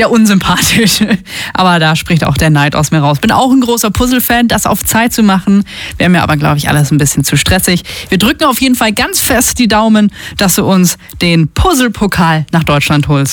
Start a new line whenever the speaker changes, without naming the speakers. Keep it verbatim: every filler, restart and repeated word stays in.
ja unsympathisch. Aber da spricht auch der Neid aus mir raus. Bin auch ein großer Puzzle-Fan, das auf Zeit zu machen, wäre mir aber, glaube ich, alles ein bisschen zu stressig. Wir drücken auf jeden Fall ganz fest die Daumen, dass du uns den Puzzle-Pokal nach Deutschland holst.